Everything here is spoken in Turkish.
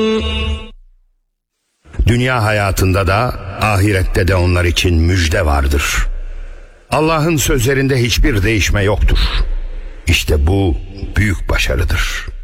Dünya hayatında da ahirette de onlar için müjde vardır. Allah'ın sözlerinde hiçbir değişme yoktur. İşte bu büyük başarıdır.